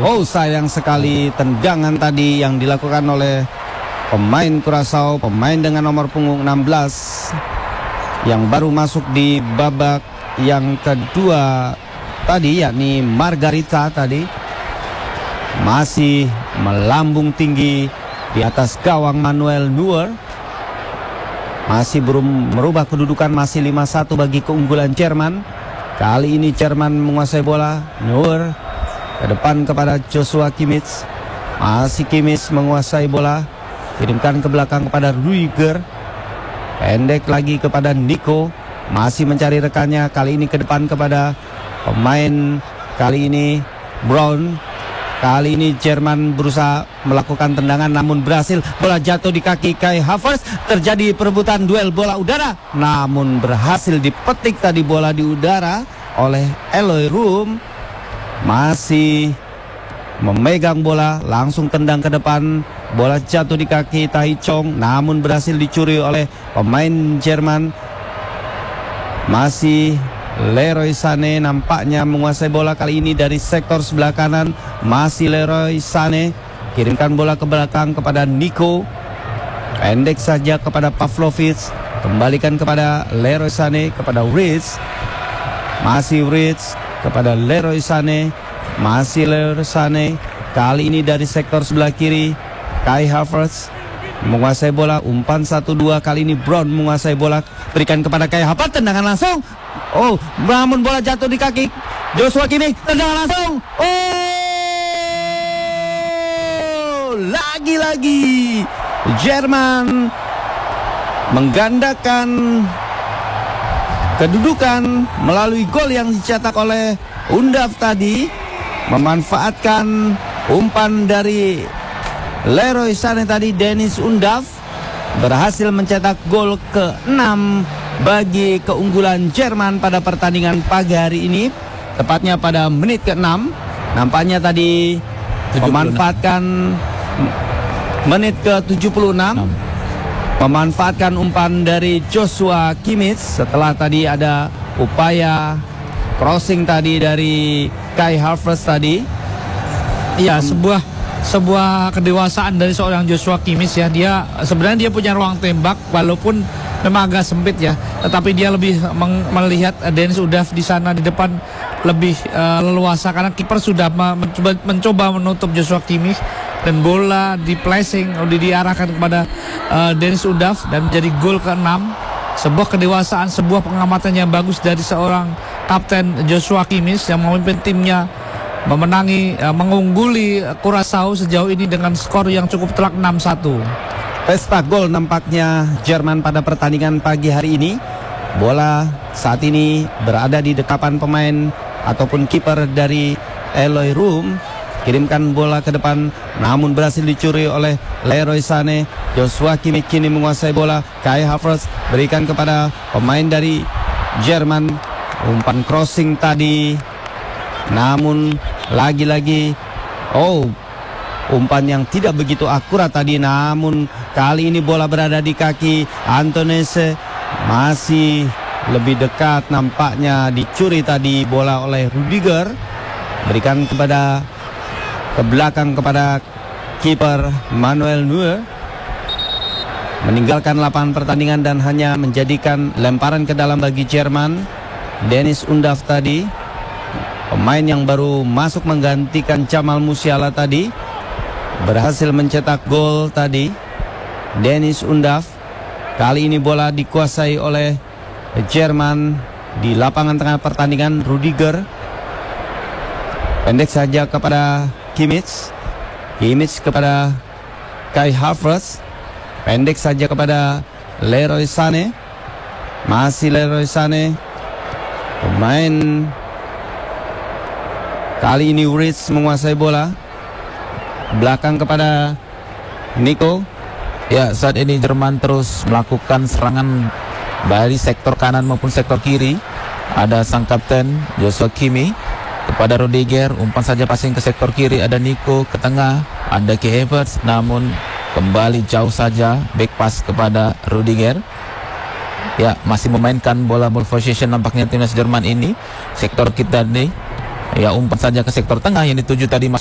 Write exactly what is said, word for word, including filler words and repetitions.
Oh, sayang sekali tendangan tadi yang dilakukan oleh pemain Curaçao, pemain dengan nomor punggung enam belas yang baru masuk di babak yang kedua tadi, yakni Margarita tadi. Masih melambung tinggi di atas gawang Manuel Neuer. Masih belum merubah kedudukan, masih lima satu bagi keunggulan Jerman. Kali ini Jerman menguasai bola. Neuer ke depan kepada Joshua Kimmich. Masih Kimmich menguasai bola, kirimkan ke belakang kepada Rudiger. Pendek lagi kepada Nico. Masih mencari rekannya, kali ini ke depan kepada pemain, kali ini Brown. Kali ini Jerman berusaha melakukan tendangan namun berhasil. Bola jatuh di kaki Kai Havertz. Terjadi perebutan duel bola udara, namun berhasil dipetik tadi bola di udara oleh Eloy Room. Masih memegang bola, langsung tendang ke depan. Bola jatuh di kaki Tai Chong, namun berhasil dicuri oleh pemain Jerman. Masih Leroy Sané nampaknya menguasai bola kali ini dari sektor sebelah kanan. Masih Leroy Sané, kirimkan bola ke belakang kepada Nico. Pendek saja kepada Pavlovic, kembalikan kepada Leroy Sané, kepada Ritz. Masih Ritz kepada Leroy Sané. Masih Leroy Sané, kali ini dari sektor sebelah kiri. Kai Havertz menguasai bola, umpan satu dua. Kali ini Brown menguasai bola, berikan kepada Kai Havertz, tendangan langsung. Oh, namun bola jatuh di kaki Joshua Kimmich, tendangan langsung. Oh, lagi-lagi Jerman menggandakan kedudukan melalui gol yang dicetak oleh Undav tadi, memanfaatkan umpan dari Leroy Sané tadi. Dennis Undav berhasil mencetak gol ke enam bagi keunggulan Jerman pada pertandingan pagi hari ini, tepatnya pada menit ke enam. Nampaknya tadi memanfaatkan menit ke tujuh puluh enam, memanfaatkan umpan dari Joshua Kimmich setelah tadi ada upaya crossing tadi dari Kai Havertz tadi. Ya, sebuah sebuah kedewasaan dari seorang Joshua Kimmich ya. Dia sebenarnya dia punya ruang tembak walaupun memang agak sempit ya, tetapi dia lebih melihat Dennis Undav di sana di depan lebih uh, leluasa karena kiper sudah mencoba, mencoba menutup Joshua Kimmich, dan bola di placing di diarahkan kepada uh, Dennis Undav dan menjadi gol ke enam. Sebuah kedewasaan, sebuah pengamatan yang bagus dari seorang kapten Joshua Kimmich yang memimpin timnya memenangi, uh, mengungguli Curaçao sejauh ini dengan skor yang cukup telak enam satu. Pesta gol nampaknya Jerman pada pertandingan pagi hari ini. Bola saat ini berada di dekapan pemain ataupun kiper dari Eloy Room. Kirimkan bola ke depan, namun berhasil dicuri oleh Leroy Sané. Joshua Kimmich kini menguasai bola. Kai Havertz berikan kepada pemain dari Jerman. Umpan crossing tadi, namun lagi-lagi oh, umpan yang tidak begitu akurat tadi, namun kali ini bola berada di kaki Antonese. Masih lebih dekat, nampaknya dicuri tadi bola oleh Rudiger. Berikan kepada ke belakang kepada kiper Manuel Neuer. Meninggalkan lapangan pertandingan dan hanya menjadikan lemparan ke dalam bagi Jerman. Dennis Undav tadi, pemain yang baru masuk menggantikan Jamal Musiala tadi, berhasil mencetak gol tadi. Dennis Undav. Kali ini bola dikuasai oleh Jerman di lapangan tengah pertandingan. Rudiger pendek saja kepada Kimmich. Kimmich kepada Kai Havertz. Pendek saja kepada Leroy Sané. Masih Leroy Sané, pemain kali ini Ritz menguasai bola. Belakang kepada Nico. Ya, saat ini Jerman terus melakukan serangan dari sektor kanan maupun sektor kiri. Ada sang kapten Joshua Kimmich kepada Rudiger, umpan saja passing ke sektor kiri. Ada Nico ke tengah, ada Kai Havertz, namun kembali jauh saja back pass kepada Rudiger. Ya, masih memainkan bola ball possession nampaknya timnas Jerman ini. Sektor kita nih, ya umpan saja ke sektor tengah yang dituju tadi